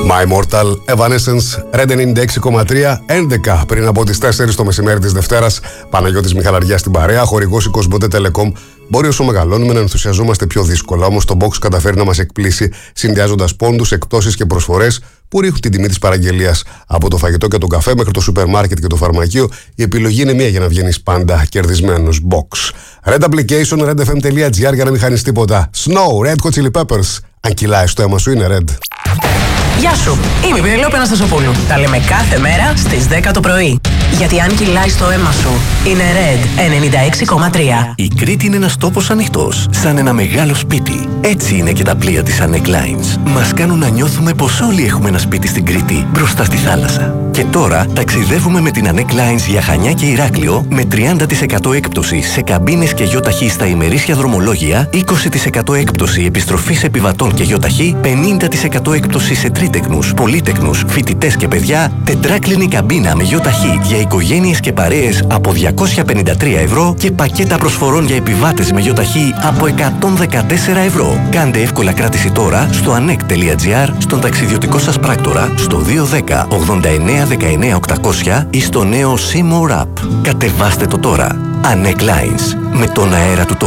My Mortal, Evanescence, Red 96,3, 11 πριν από τις 4 το μεσημέρι της Δευτέρας. Παναγιώτης Μιχαλαριάς στην παρέα, χορηγός η Κοσμοτέ Telecom. Μπορεί όσο μεγαλώνουμε να ενθουσιαζόμαστε πιο δύσκολα, όμως το Box καταφέρει να μας εκπλήσει, συνδυάζοντας πόντους, εκπτώσεις και προσφορές που ρίχνουν την τιμή της παραγγελίας. Από το φαγητό και τον καφέ μέχρι το σούπερ μάρκετ και το φαρμακείο, η επιλογή είναι μία για να βγαίνεις πάντα κερδισμένος. Box. Red Application, redfm.gr για να μην χάνεις τίποτα. Snow, Red Hot Chili Peppers. Αν κυλάει στο αίμα σου, είναι Red. Γεια σου, είμαι η Πινελόπη Αναστασοπούλου. Τα λέμε κάθε μέρα στις 10 το πρωί. Γιατί αν κυλάει στο αίμα σου, είναι Red 96,3. Η Κρήτη είναι ένας τόπος ανοιχτός, σαν ένα μεγάλο σπίτι. Έτσι είναι και τα πλοία της Anek Lines. Μας κάνουν να νιώθουμε πως όλοι έχουμε ένα σπίτι στην Κρήτη, μπροστά στη θάλασσα. Και τώρα ταξιδεύουμε με την Anek Lines για Χανιά και Ηράκλειο με 30% έκπτωση σε καμπίνες και γιοταχή στα ημερήσια δρομολόγια, 20% έκπτωση επιστροφής επιβατών και γιοταχή, 50% έκπτωση σε τρίτεκνους, πολύτεκνους, φοιτητές και παιδιά, τετράκλινη καμπίνα με γιοταχή για οικογένειες και παρέες από 253 ευρώ και πακέτα προσφορών για επιβάτες με γιοταχή από 114 ευρώ. Κάντε εύκολα κράτηση τώρα στο anek.gr, στον ταξιδιωτικό σας πράκτορα, στο 210 89 19 800 ή στο νέο Seymour App. Κατεβάστε το τώρα. Anek Lines. Με τον αέρα του τοπίου.